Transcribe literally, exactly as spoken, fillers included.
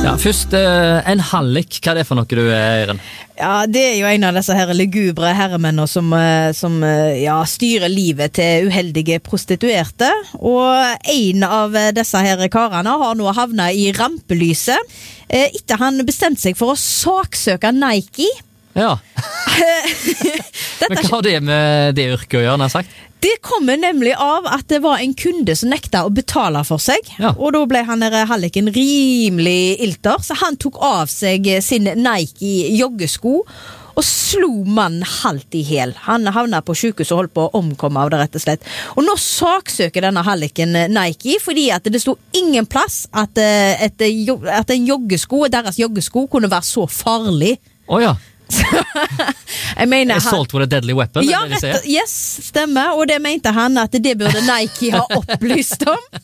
Ja, først eh, en hallik, hva er det for noe du er, Eiren? Ja, det er jo en av disse her lugubre herremennene som, eh, som eh, ja, styrer livet til uheldige prostituerte. Og en av disse her karene har nå havnet i rampelyset eh, etter han bestemte seg for å saksøke Nike. Ja. Men hva har det med det yrket å gjøre, han har sagt? Det kommer nemlig av at det var en kunde som nekta å betale for seg, ja. Og da ble han der halliken rimelig ilter, så han tok av seg sin Nike joggesko og slo mannen halvt i hel. Han havnet på sykehus og holdt på å omkomme av det, rett og slett. Og nå saksøker denne halliken Nike, fordi at det stod ingen plass at, et, at en joggesko, deres joggesko, kunne være så farlig. Åja. Oh, jeg mener Assault with a deadly weapon, ja, er det de sier? Yes, stemmer, og det mente han at det burde Nike ha opplyst om.